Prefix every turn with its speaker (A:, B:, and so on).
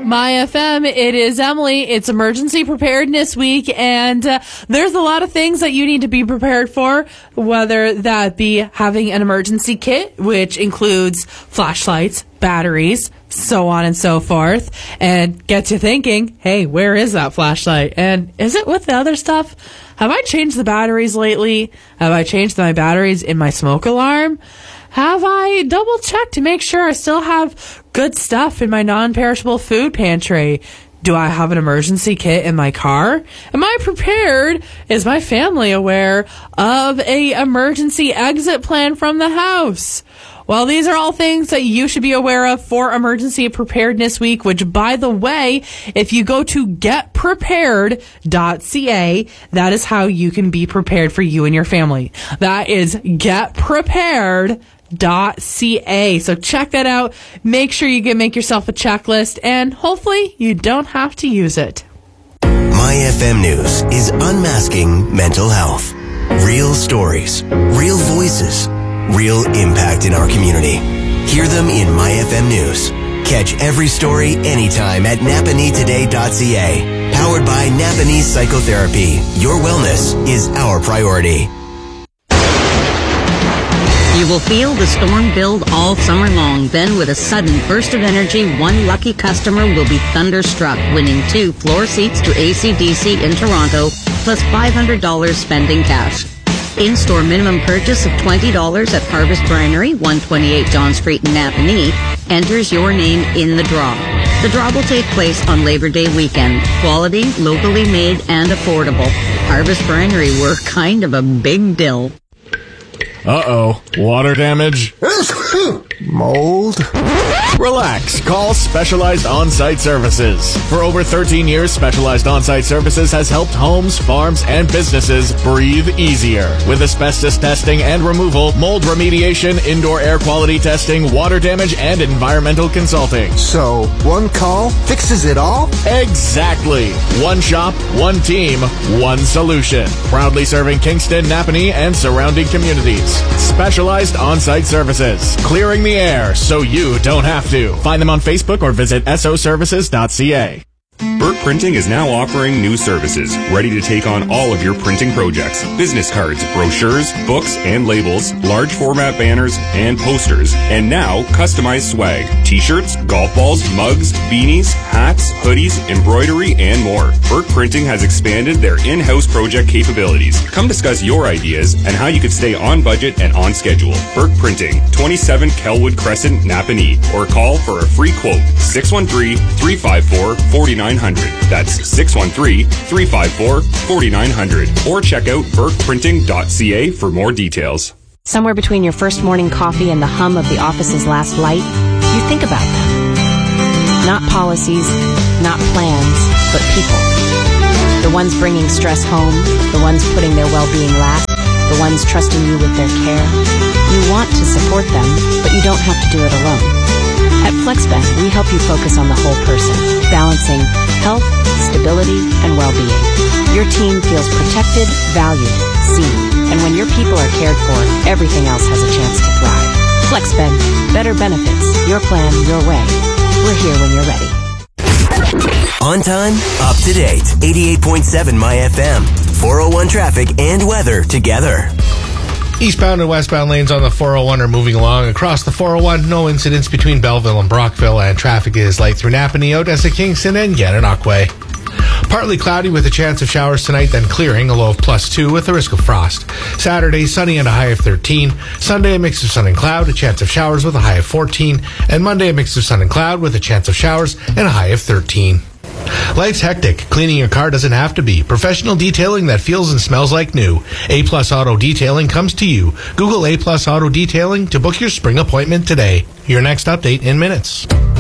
A: My FM, it is Emily. It's Emergency Preparedness Week, and there's a lot of things that you need to be prepared for, whether that be having an emergency kit, which includes flashlights, batteries, so on and so forth, and get you thinking, hey, where is that flashlight? And is it with the other stuff? Have I changed the batteries lately? Have I changed my batteries in my smoke alarm? Have I double checked to make sure I still have good stuff in my non-perishable food pantry? Do I have an emergency kit in my car? Am I prepared? Is my family aware of a emergency exit plan from the house? Well, these are all things that you should be aware of for Emergency Preparedness Week, which, by the way, if you go to getprepared.ca, that is how you can be prepared for you and your family. That is getprepared.ca. So check that out. Make sure you can make yourself a checklist, and hopefully you don't have to use it.
B: My FM News is unmasking mental health. Real stories, real voices, real impact in our community. Hear them in My FM News. Catch every story anytime at napanetoday.ca. Powered by Napanese Psychotherapy. Your wellness is our priority.
C: You will feel the storm build all summer long. Then, with a sudden burst of energy, one lucky customer will be thunderstruck, winning 2 floor seats to AC/DC in Toronto, plus $500 spending cash. In-store minimum purchase of $20 at Harvest Brinery, 128 John Street in Napanee, enters your name in the draw. The draw will take place on Labor Day weekend. Quality, locally made, and affordable. Harvest Brinery, we're kind of a big deal.
D: Uh-oh. Water damage?
E: Mold?
D: Relax. Call Specialized On-Site Services. For over 13 years, Specialized On-Site Services has helped homes, farms, and businesses breathe easier. With asbestos testing and removal, mold remediation, indoor air quality testing, water damage, and environmental consulting.
E: So, one call fixes it all?
D: Exactly. One shop, one team, one solution. Proudly serving Kingston, Napanee, and surrounding communities. Specialized On-Site Services. Clearing the air so you don't have to. Find them on Facebook or visit soservices.ca.
F: Burke Printing is now offering new services, ready to take on all of your printing projects. Business cards, brochures, books, and labels, large format banners, and posters. And now, customized swag. T-shirts, golf balls, mugs, beanies, hats, hoodies, embroidery, and more. Burke Printing has expanded their in-house project capabilities. Come discuss your ideas and how you could stay on budget and on schedule. Burke Printing, 27 Kelwood Crescent, Napanee. Or call for a free quote, 613-354-4900. That's 613-354-4900. Or check out burkeprinting.ca for more details.
G: Somewhere between your first morning coffee and the hum of the office's last light, you think about them. Not policies, not plans, but people. The ones bringing stress home, the ones putting their well-being last, the ones trusting you with their care. You want to support them, but you don't have to do it alone. At FlexBank, we help you focus on the whole person, balancing health, stability, and well-being. Your team feels protected, valued, seen, and when your people are cared for, everything else has a chance to thrive. FlexBank, better benefits, your plan, your way. We're here when you're ready.
B: On time, up to date. 88.7 My FM. 401 traffic and weather together.
H: Eastbound and westbound lanes on the 401 are moving along. Across the 401, no incidents between Belleville and Brockville, and traffic is light through Napanee, Odessa, Kingston, and Gananoque. Partly cloudy with a chance of showers tonight, then clearing, a low of +2 with a risk of frost. Saturday, sunny and a high of 13. Sunday, a mix of sun and cloud, a chance of showers with a high of 14. And Monday, a mix of sun and cloud with a chance of showers and a high of 13. Life's hectic. Cleaning your car doesn't have to be. Professional detailing that feels and smells like new. A-Plus Auto Detailing comes to you. Google A-Plus Auto Detailing to book your spring appointment today. Your next update in minutes.